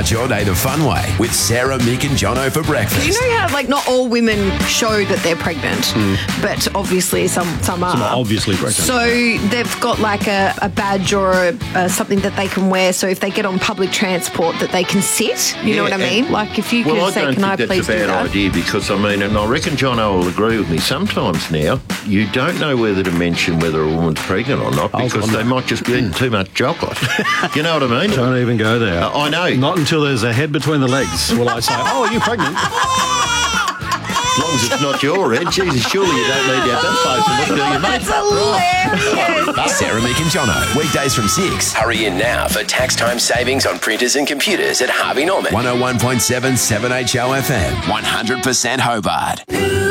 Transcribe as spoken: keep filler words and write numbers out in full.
Start your day the fun way with Sarah, Mick and Jono for breakfast. You know how, like, not all women show that they're pregnant, mm. but obviously some, some are. Some are obviously pregnant. So they've got, like, a, a badge or a, uh, something that they can wear, so if they get on public transport that they can sit. You yeah, know what I mean? Like, if you well, can I say, don't can I think please that's a do bad that? idea because, I mean, and I reckon Jono will agree with me, sometimes now you don't know whether to mention whether a woman's pregnant or not because they might just be eating too much chocolate. You know what I mean? Don't even go there. Uh, I know. Not until there's a head between the legs will I say, oh, are you pregnant? As long as it's not your head, Jesus, surely you don't need to have that close and look, do you, mate? That's hilarious. Sarah, Mick and Jono. Weekdays from six. Hurry in now for tax time savings on printers and computers at Harvey Norman. one oh one point seven seven H O F M. one hundred percent Hobart.